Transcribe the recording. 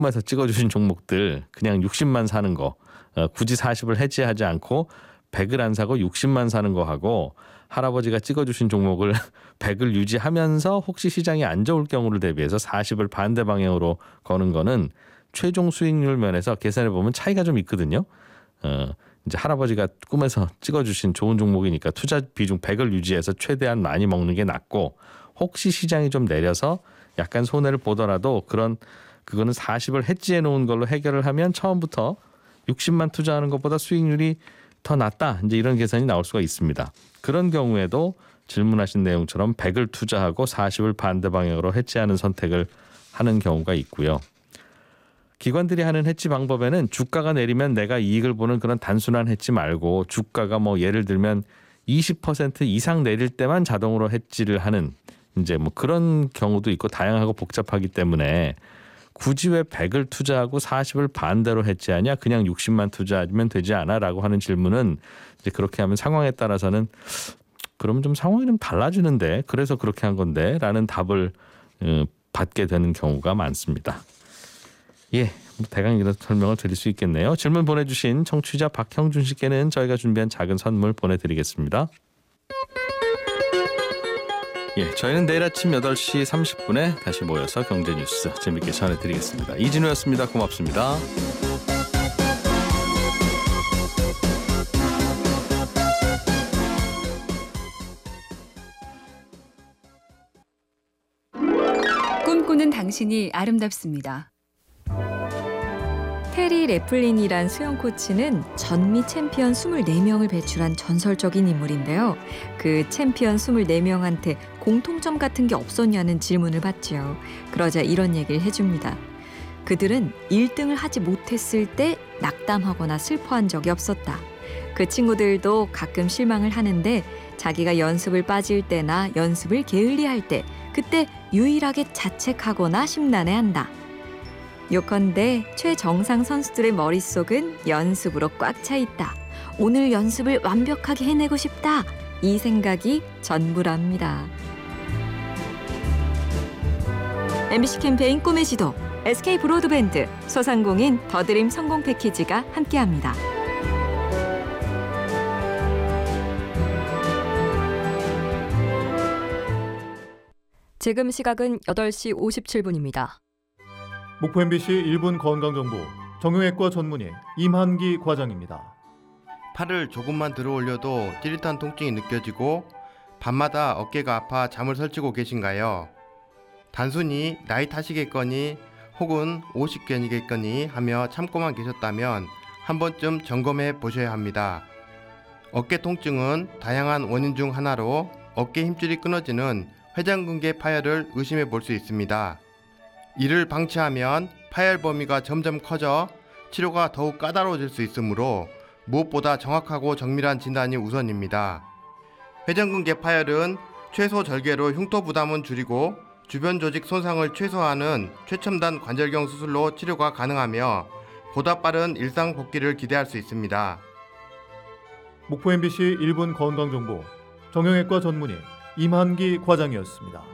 꿈에서 찍어주신 종목들 그냥 60만 사는 거, 굳이 40을 해지하지 않고 100을 안 사고 60만 사는 거 하고, 할아버지가 찍어주신 종목을 100을 유지하면서 혹시 시장이 안 좋을 경우를 대비해서 40을 반대 방향으로 거는 거는 최종 수익률 면에서 계산해 보면 차이가 좀 있거든요. 이제 할아버지가 꿈에서 찍어주신 좋은 종목이니까 투자 비중 100을 유지해서 최대한 많이 먹는 게 낫고, 혹시 시장이 좀 내려서 약간 손해를 보더라도 그거는 40을 해지해 놓은 걸로 해결을 하면 처음부터 60만 투자하는 것보다 수익률이 더 낫다, 이제 이런 계산이 나올 수가 있습니다. 그런 경우에도 질문하신 내용처럼 100을 투자하고 40을 반대 방향으로 해지하는 선택을 하는 경우가 있고요. 기관들이 하는 해지 방법에는 주가가 내리면 내가 이익을 보는 그런 단순한 해지 말고, 주가가 뭐 예를 들면 20% 이상 내릴 때만 자동으로 해지를 하는 이제 뭐 그런 경우도 있고 다양하고 복잡하기 때문에, 굳이 왜 100을 투자하고 40을 반대로 해지하냐, 그냥 60만 투자하면 되지 않아? 라고 하는 질문은, 이제 그렇게 하면 상황에 따라서는 그러면 좀 상황이 좀 달라지는데 그래서 그렇게 한 건데 라는 답을 받게 되는 경우가 많습니다. 예, 대강 이런 설명을 드릴 수 있겠네요. 질문 보내주신 청취자 박형준 씨께는 저희가 준비한 작은 선물 보내드리겠습니다. 예, 저희는 내일 아침 8시 30분에 다시 모여서 경제뉴스 재밌게 전해드리겠습니다. 이진우였습니다. 고맙습니다. 꿈꾸는 당신이 아름답습니다. 테리 레플린이란 수영 코치는 전미 챔피언 24명을 배출한 전설적인 인물인데요. 그 챔피언 24명한테 공통점 같은 게 없었냐는 질문을 받지요. 그러자 이런 얘기를 해줍니다. 그들은 1등을 하지 못했을 때 낙담하거나 슬퍼한 적이 없었다. 그 친구들도 가끔 실망을 하는데 자기가 연습을 빠질 때나 연습을 게을리할 때, 그때 유일하게 자책하거나 심란해한다. 요컨대 최정상 선수들의 머릿속은 연습으로 꽉 차 있다. 오늘 연습을 완벽하게 해내고 싶다. 이 생각이 전부랍니다. MBC 캠페인 꿈의 지도, SK 브로드밴드, 소상공인 더드림 성공 패키지가 함께합니다. 지금 시각은 8시 57분입니다. 목포 MBC 1분 건강정보, 정형외과 전문의 임한기 과장입니다. 팔을 조금만 들어 올려도 찌릿한 통증이 느껴지고 밤마다 어깨가 아파 잠을 설치고 계신가요? 단순히 나이 탓이겠거니 혹은 오십견이겠거니 하며 참고만 계셨다면 한 번쯤 점검해 보셔야 합니다. 어깨 통증은 다양한 원인 중 하나로 어깨 힘줄이 끊어지는 회전근개 파열을 의심해 볼 수 있습니다. 이를 방치하면 파열 범위가 점점 커져 치료가 더욱 까다로워질 수 있으므로 무엇보다 정확하고 정밀한 진단이 우선입니다. 회전근개 파열은 최소 절개로 흉터 부담은 줄이고 주변 조직 손상을 최소화하는 최첨단 관절경 수술로 치료가 가능하며 보다 빠른 일상 복귀를 기대할 수 있습니다. 목포 MBC 1분 건강정보, 정형외과 전문의 임한기 과장이었습니다.